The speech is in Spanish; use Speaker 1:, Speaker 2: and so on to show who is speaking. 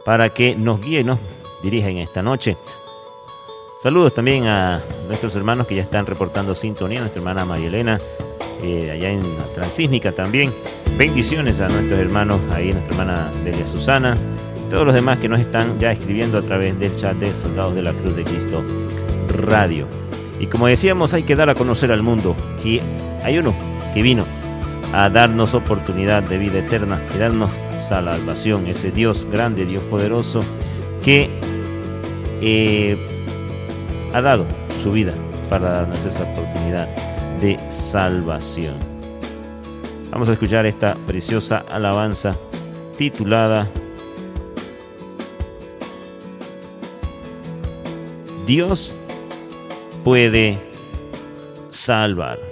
Speaker 1: para que nos guíe y nos dirija en esta noche. Saludos también a nuestros hermanos que ya están reportando sintonía, nuestra hermana María Elena, allá en Transísmica también. Bendiciones a nuestros hermanos ahí, nuestra hermana Delia Susana, todos los demás que nos están ya escribiendo a través del chat de Soldados de la Cruz de Cristo Radio. Y como decíamos, hay que dar a conocer al mundo que hay uno que vino a darnos oportunidad de vida eterna y darnos salvación, ese Dios grande, Dios poderoso, que ha dado su vida para darnos esa oportunidad de salvación. Vamos a escuchar esta preciosa alabanza titulada Dios puede salvar.